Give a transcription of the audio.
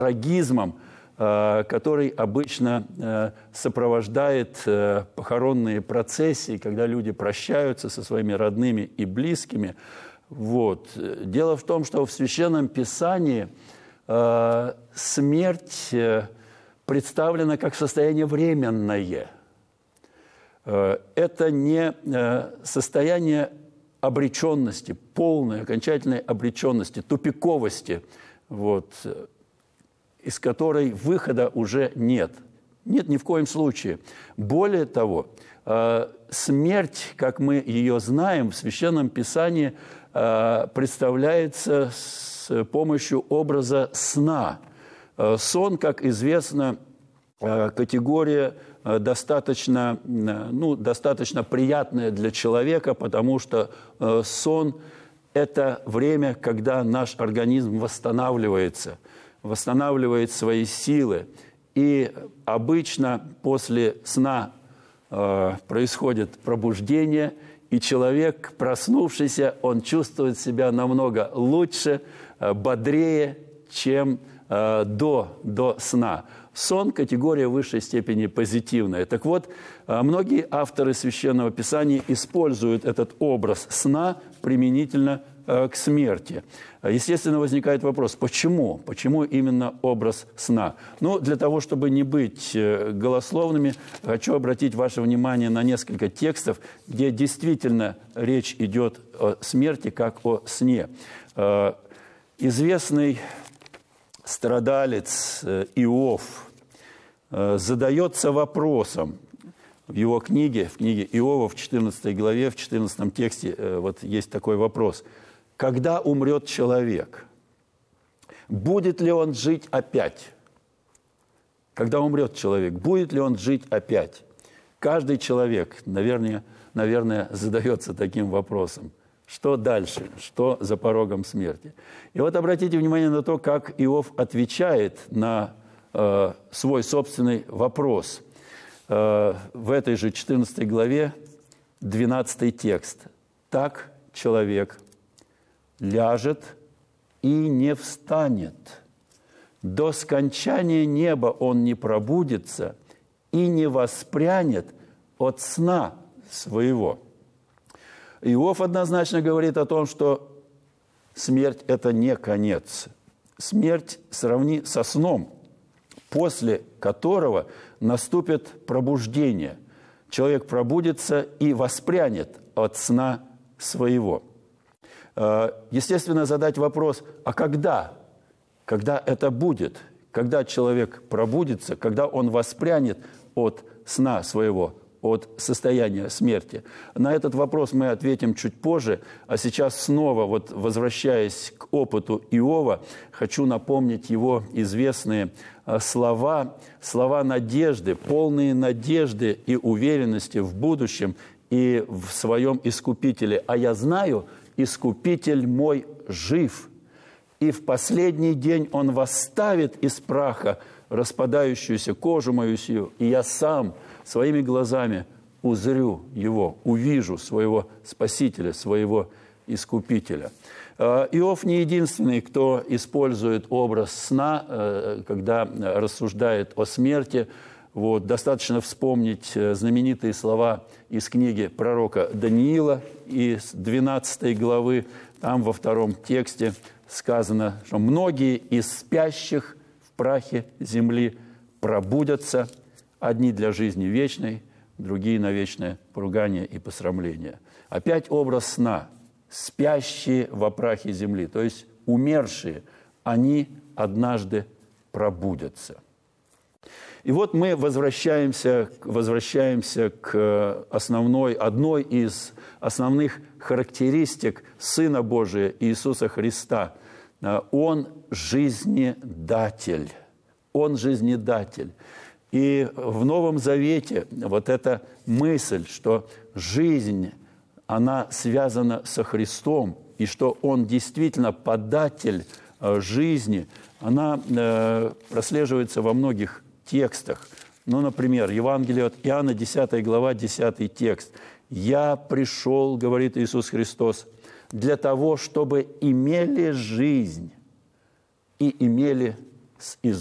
трагизмом, который обычно сопровождает похоронные процессии, когда люди прощаются со своими родными и близкими. Вот. Дело в том, что в Священном Писании смерть представлена как состояние временное. Это не состояние обреченности, полной, окончательной обреченности, тупиковости, вот, из которой выхода уже нет. Нет ни в коем случае. Более того, смерть, как мы ее знаем, в Священном Писании представляется с помощью образа сна. Сон, как известно, категория достаточно приятная для человека, потому что сон – это время, когда наш организм восстанавливает свои силы. И обычно после сна происходит пробуждение, и человек, проснувшийся, он чувствует себя намного лучше, бодрее, чем до сна. Сон – категория высшей степени позитивная. Так вот, многие авторы Священного Писания используют этот образ сна применительно к смерти. Естественно, возникает вопрос, почему? Почему именно образ сна? Ну, для того, чтобы не быть голословными, хочу обратить ваше внимание на несколько текстов, где действительно речь идет о смерти как о сне. Известный страдалец Иов задается вопросом в его книге, в книге Иова, в 14 главе, в 14 тексте, вот есть такой вопрос. Когда умрет человек, будет ли он жить опять? Когда умрет человек, будет ли он жить опять? Каждый человек, наверное, задается таким вопросом. Что дальше? Что за порогом смерти? И вот обратите внимание на то, как Иов отвечает на свой собственный вопрос. В этой же 14 главе 12 текст. «Так человек ляжет и не встанет. До скончания неба он не пробудится и не воспрянет от сна своего». Иов однозначно говорит о том, что смерть – это не конец. Смерть сравни со сном, после которого наступит пробуждение. Человек пробудится и воспрянет от сна своего. Естественно, задать вопрос, а когда? Когда это будет? Когда человек пробудится, когда он воспрянет от сна своего, от состояния смерти? На этот вопрос мы ответим чуть позже, а сейчас снова, вот возвращаясь к опыту Иова, хочу напомнить его известные слова надежды, полные надежды и уверенности в будущем и в своем Искупителе. «А я знаю, Искупитель мой жив, и в последний день Он восставит из праха распадающуюся кожу мою сию, и я сам своими глазами узрю Его, увижу своего Спасителя, своего Искупителя». Иов не единственный, кто использует образ сна, когда рассуждает о смерти. Вот, достаточно вспомнить знаменитые слова из книги пророка Даниила, из 12 главы. Там во 2 тексте сказано, что многие из спящих в прахе земли пробудятся, одни для жизни вечной, другие на вечное поругание и посрамление. Опять образ сна. Спящие во прахе земли, то есть умершие, они однажды пробудятся. И вот мы возвращаемся к одной из основных характеристик Сына Божия Иисуса Христа. Он жизнедатель. Он жизнедатель. И в Новом Завете вот эта мысль, что жизнь, она связана со Христом, и что Он действительно податель жизни, она прослеживается во многих текстах. Ну, например, Евангелие от Иоанна, 10 глава, 10 текст. «Я пришел, — говорит Иисус Христос, — для того, чтобы имели жизнь и имели из